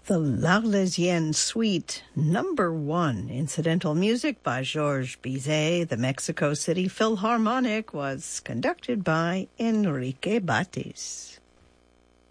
The L'Arlésienne Suite, #1, incidental music by Georges Bizet. The Mexico City Philharmonic was conducted by Enrique Batis.